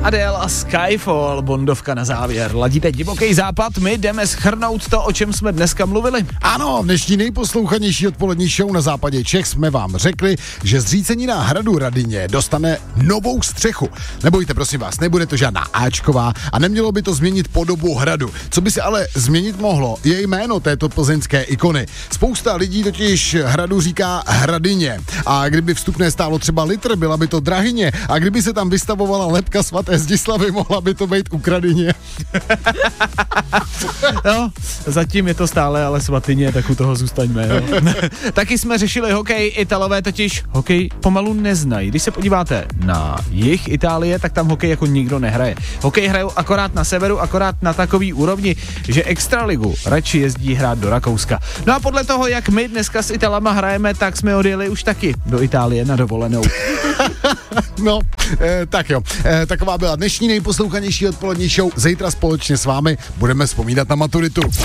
Adele a Skyfall, Bondovka na závěr. Ladíte Divoký západ, my jdeme shrnout to, o čem jsme dneska mluvili. Ano, v dnešní nejposlouchanější odpolední show na západě Čech jsme vám řekli, že zřícenina hradu Radyně dostane novou střechu. Nebojte, prosím vás, nebude to žádná áčková a nemělo by to změnit podobu hradu. Co by se ale změnit mohlo, je jméno této plzeňské ikony. Spousta lidí totiž hradu říká Hradyně a kdyby vstupné stálo třeba litr, byla by to Drahyně a kdyby se tam vystavovala lebka svaté Zdislavy, mohla by to být Ukradyně. No, zatím je to stále ale svatyně, tak u toho zůstaňme. Jo. Taky jsme řešili hokej, Italové totiž hokej pomalu neznají. Když se podíváte na jih Itálie, tak tam hokej jako nikdo nehraje. Hokej hrajou akorát na severu, akorát na takový úrovni, že extraligu radši jezdí hrát do Rakouska. No a podle toho, jak my dneska s Italama hrajeme, tak jsme odjeli už taky do Itálie na dovolenou. No, tak jo. Taková byla dnešní nejposlouchanější odpolední show. Zítra společně s vámi budeme vzpomínat na maturitu.